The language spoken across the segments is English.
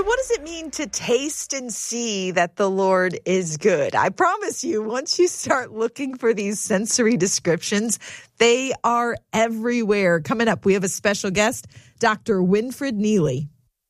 So what does it mean to taste and see that the Lord is good? I promise you, once you start looking for these sensory descriptions, they are everywhere. Coming up, we have a special guest, Dr. Winfred Neely.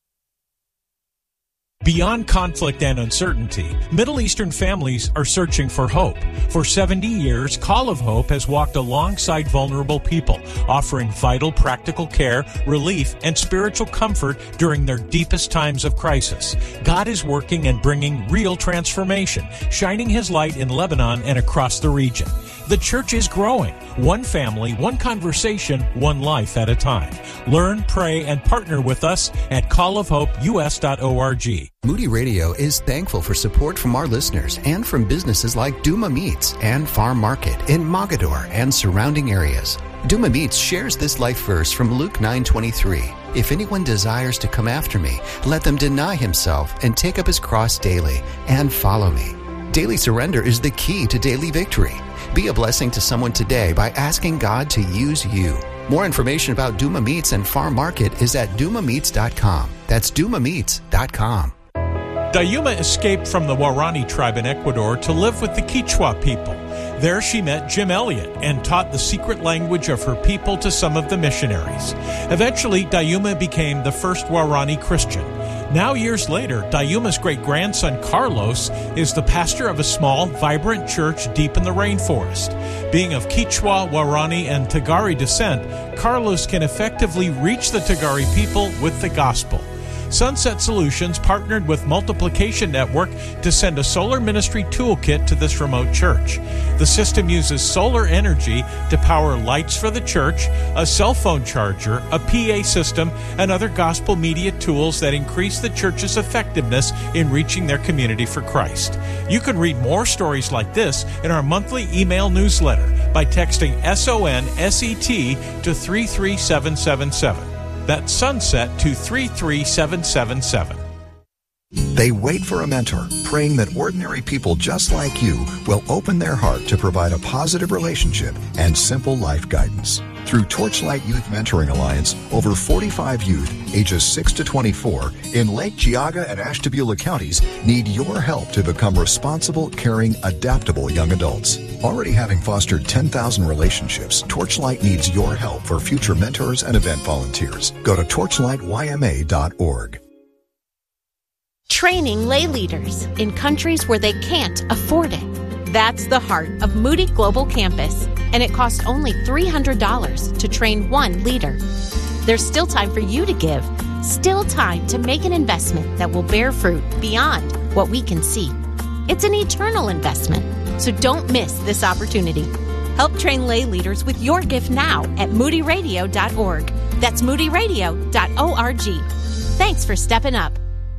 Beyond conflict and uncertainty, Middle Eastern families are searching for hope. For 70 years, Call of Hope has walked alongside vulnerable people, offering vital practical care, relief, and spiritual comfort during their deepest times of crisis. God is working and bringing real transformation, shining His light in Lebanon and across the region. The church is growing, one family, one conversation, one life at a time. Learn, pray, and partner with us at callofhopeus.org. Moody Radio is thankful for support from our listeners and from businesses like Duma Meats and Farm Market in Mogador and surrounding areas. Duma Meats shares this life verse from Luke 9:23. If anyone desires to come after me, let them deny himself and take up his cross daily and follow me. Daily surrender is the key to daily victory. Be a blessing to someone today by asking God to use you. More information about Duma Meats and Farm Market is at dumameats.com. That's dumameats.com. Dayuma escaped from the Waorani tribe in Ecuador to live with the Quechua people. There she met Jim Elliot and taught the secret language of her people to some of the missionaries. Eventually, Dayuma became the first Waorani Christian. Now, years later, Dayuma's great-grandson Carlos is the pastor of a small, vibrant church deep in the rainforest. Being of Quechua, Waorani, and Tagari descent, Carlos can effectively reach the Tagari people with the gospel. Sunset Solutions partnered with Multiplication Network to send a solar ministry toolkit to this remote church. The system uses solar energy to power lights for the church, a cell phone charger, a PA system, and other gospel media tools that increase the church's effectiveness in reaching their community for Christ. You can read more stories like this in our monthly email newsletter by texting SONSET to 33777. That's Sunset to 33777. They wait for a mentor, praying that ordinary people just like you will open their heart to provide a positive relationship and simple life guidance. Through Torchlight Youth Mentoring Alliance, over 45 youth ages 6 to 24 in Lake Geauga and Ashtabula counties need your help to become responsible, caring, adaptable young adults. Already having fostered 10,000 relationships, Torchlight needs your help for future mentors and event volunteers. Go to torchlightyma.org. Training lay leaders in countries where they can't afford it. That's the heart of Moody Global Campus, and it costs only $300 to train one leader. There's still time for you to give, still time to make an investment that will bear fruit beyond what we can see. It's an eternal investment, so don't miss this opportunity. Help train lay leaders with your gift now at moodyradio.org. That's moodyradio.org. Thanks for stepping up.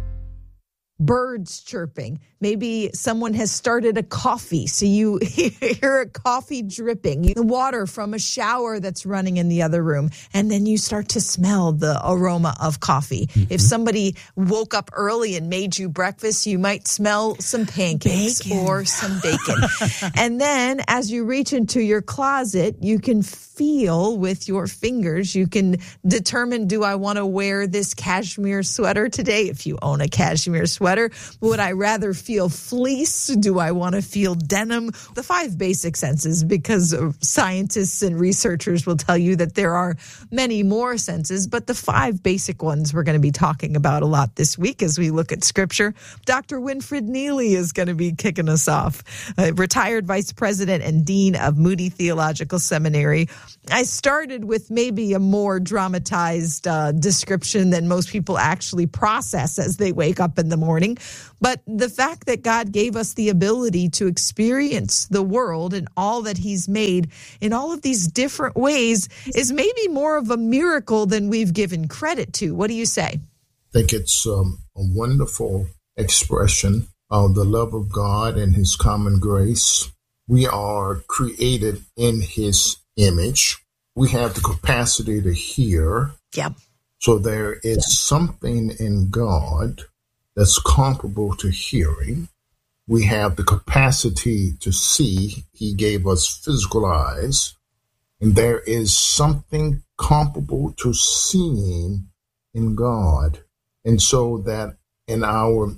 Birds chirping. Maybe someone has started a coffee, so you hear a coffee dripping. The water from a shower that's running in the other room, and then you start to smell the aroma of coffee. If somebody woke up early and made you breakfast, you might smell some pancakes or some bacon. And then as you reach into your closet, you can feel with your fingers, you can determine, do I want to wear this cashmere sweater today? If you own a cashmere sweater, would I rather feel fleece? Do I want to feel denim? The 5 basic senses, because scientists and researchers will tell you that there are many more senses, but the 5 basic ones we're going to be talking about a lot this week as we look at Scripture. Dr. Winfred Neely is going to be kicking us off, retired vice president and dean of Moody Theological Seminary. I started with maybe a more dramatized description than most people actually process as they wake up in the morning. But the fact that God gave us the ability to experience the world and all that He's made in all of these different ways is maybe more of a miracle than we've given credit to. What do you say? I think it's a wonderful expression of the love of God and His common grace. We are created in His image. We have the capacity to hear. Yep. So there is something in God that's comparable to hearing. We have the capacity to see. He gave us physical eyes. And there is something comparable to seeing in God. And so that in our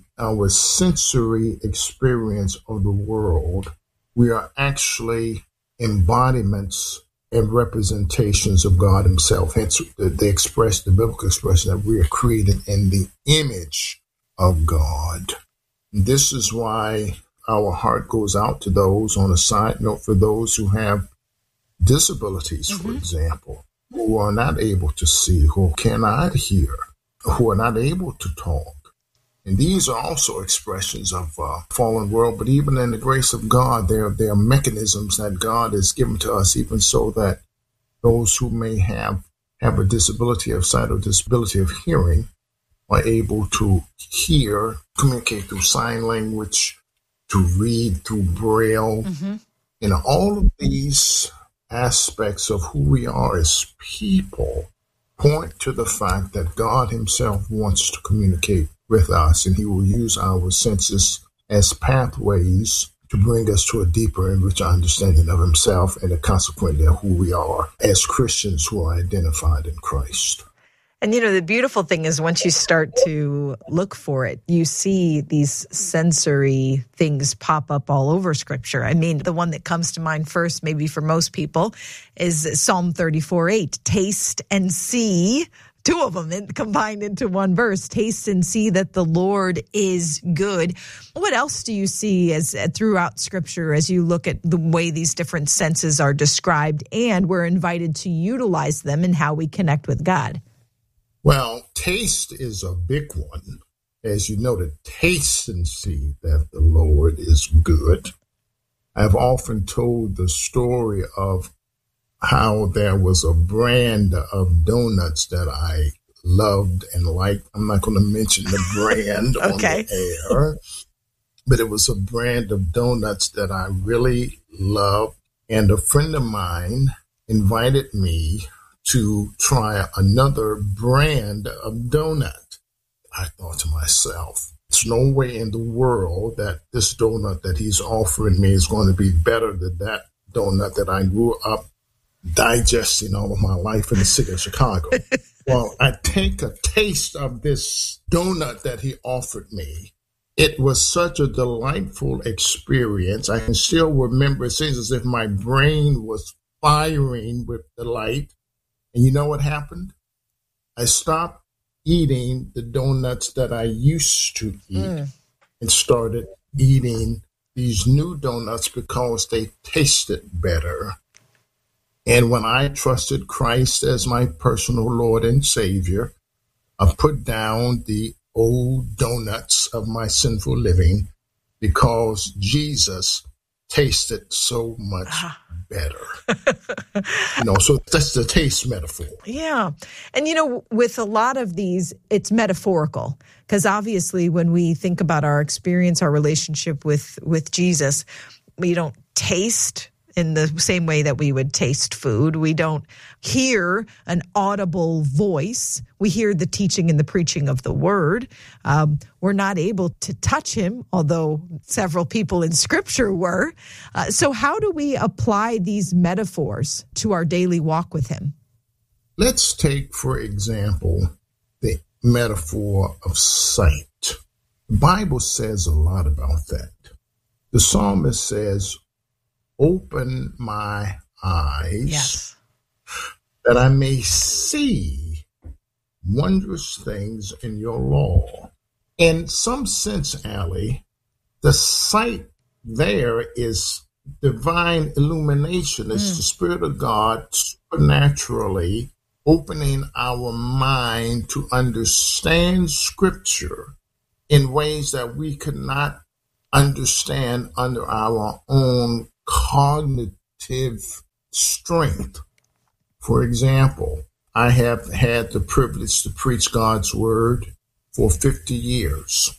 sensory experience of the world, we are actually embodiments and representations of God himself. Hence, the biblical expression that we are created in the image of God. This is why our heart goes out to those, on a side note, for those who have disabilities, for example, who are not able to see, who cannot hear, who are not able to talk. And these are also expressions of fallen world, but even in the grace of God, there are mechanisms that God has given to us, even so that those who may have a disability of sight or disability of hearing are able to hear, communicate through sign language, to read through Braille. You know, all of these aspects of who we are as people point to the fact that God himself wants to communicate with us, and he will use our senses as pathways to bring us to a deeper and richer understanding of himself, and consequently of who we are as Christians who are identified in Christ. And, you know, the beautiful thing is once you start to look for it, you see these sensory things pop up all over Scripture. I mean, the one that comes to mind first, maybe for most people, is Psalm 34:8. Taste and see, two of them combined into one verse. Taste and see that the Lord is good. What else do you see as throughout Scripture as you look at the way these different senses are described, and we're invited to utilize them in how we connect with God? Well, taste is a big one. As you noted, taste and see that the Lord is good. I've often told the story of how there was a brand of donuts that I loved and liked. I'm not going to mention the brand on the air, but it was a brand of donuts that I really loved. And a friend of mine invited me to try another brand of donut. I thought to myself, there's no way in the world that this donut that he's offering me is going to be better than that donut that I grew up digesting all of my life in the city of Chicago. Well, I take a taste of this donut that he offered me. It was such a delightful experience. I can still remember, it seems as if my brain was firing with delight. And you know what happened? I stopped eating the donuts that I used to eat and started eating these new donuts because they tasted better. And when I trusted Christ as my personal Lord and Savior, I put down the old donuts of my sinful living because Jesus tasted so much better. So that's the taste metaphor. Yeah. And, with a lot of these, it's metaphorical, because obviously when we think about our experience, our relationship with Jesus, we don't taste in the same way that we would taste food. We don't hear an audible voice. We hear the teaching and the preaching of the word. We're not able to touch him, although several people in Scripture were. So how do we apply these metaphors to our daily walk with him? Let's take, for example, the metaphor of sight. The Bible says a lot about that. The psalmist says, "Open my eyes, that I may see wondrous things in your law." In some sense, Allie, the sight there is divine illumination. It's the Spirit of God supernaturally opening our mind to understand Scripture in ways that we could not understand under our own cognitive strength. For example, I have had the privilege to preach God's word for 50 years.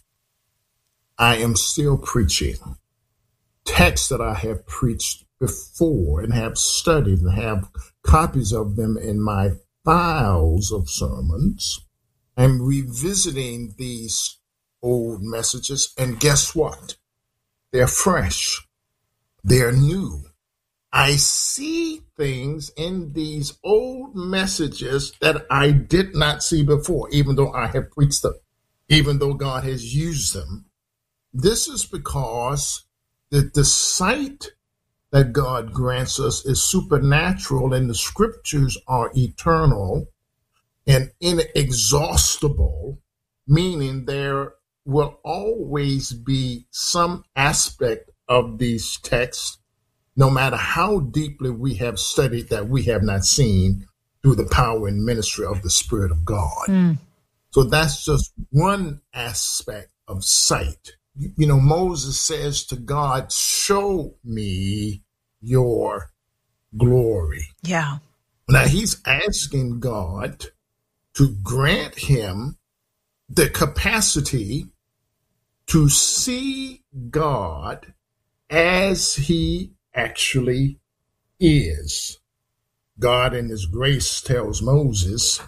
I am still preaching texts that I have preached before and have studied and have copies of them in my files of sermons. I'm revisiting these old messages, and guess what? They're fresh. They're new. I see things in these old messages that I did not see before, even though I have preached them. even though God has used them. This is because the sight that God grants us is supernatural, and the scriptures are eternal and inexhaustible, meaning there will always be some aspect of these texts, no matter how deeply we have studied, that we have not seen through the power and ministry of the Spirit of God. So that's just one aspect of sight. You know, Moses says to God, show me your glory. Yeah. Now he's asking God to grant him the capacity to see God as he actually is. God in his grace tells Moses,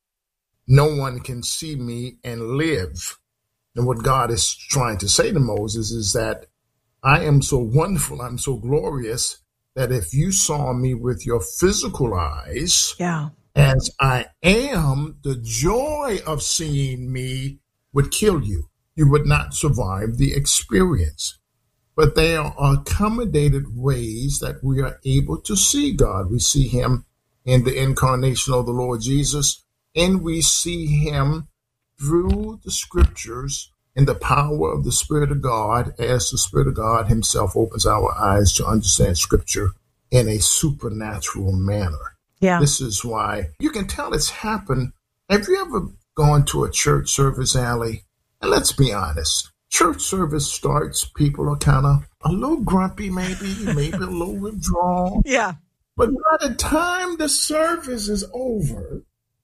no one can see me and live. And what God is trying to say to Moses is that I am so wonderful, I'm so glorious, that if you saw me with your physical eyes, as I am, the joy of seeing me would kill you. You would not survive the experience. But there are accommodated ways that we are able to see God. We see him in the incarnation of the Lord Jesus, and we see him through the scriptures in the power of the Spirit of God, as the Spirit of God himself opens our eyes to understand scripture in a supernatural manner. Yeah. This is why you can tell it's happened. Have you ever gone to a church service, Allie? And let's be honest. Church service starts, people are kind of a little grumpy, maybe a little withdrawn. Yeah. But by the time the service is over,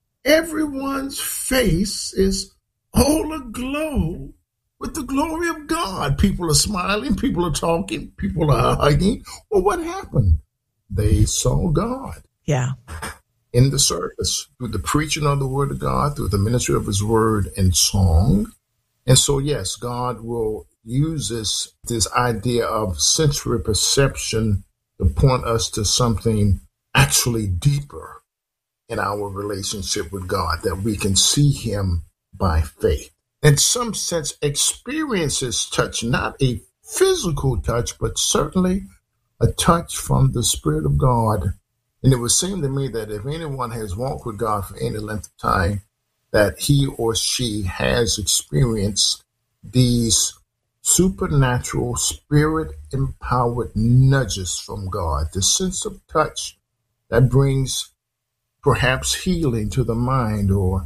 everyone's face is all aglow with the glory of God. People are smiling, people are talking, people are hugging. Well, what happened? They saw God. Yeah. In the service, through the preaching of the word of God, through the ministry of his word and song. And so, yes, God will use this idea of sensory perception to point us to something actually deeper in our relationship with God, that we can see him by faith. In some sense, experiences touch, not a physical touch, but certainly a touch from the Spirit of God. And it would seem to me that if anyone has walked with God for any length of time, that he or she has experienced these supernatural, spirit-empowered nudges from God, the sense of touch that brings perhaps healing to the mind, or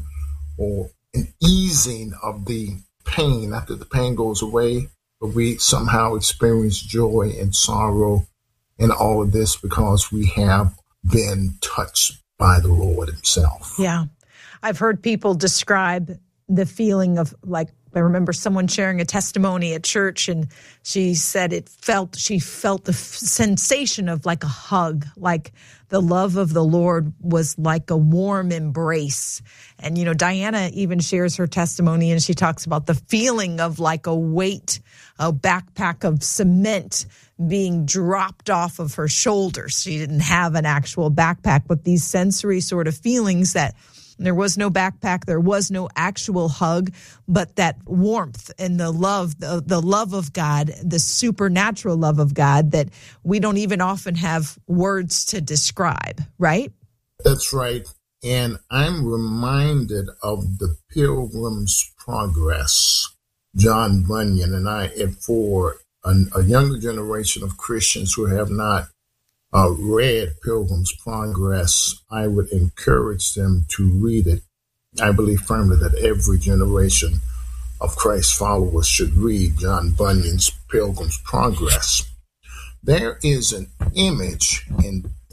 an easing of the pain after the pain goes away, but we somehow experience joy and sorrow in all of this because we have been touched by the Lord himself. Yeah. I've heard people describe the feeling of, like, I remember someone sharing a testimony at church, and she said she felt the sensation of like a hug, like the love of the Lord was like a warm embrace. And, Diana even shares her testimony, and she talks about the feeling of like a weight, a backpack of cement being dropped off of her shoulders. She didn't have an actual backpack, but these sensory sort of feelings that there was no backpack, there was no actual hug, but that warmth and the love of God, the supernatural love of God that we don't even often have words to describe, right? That's right. And I'm reminded of the Pilgrim's Progress, John Bunyan, and for a younger generation of Christians who have not read Pilgrim's Progress, I would encourage them to read it. I believe firmly that every generation of Christ's followers should read John Bunyan's Pilgrim's Progress. There is an image in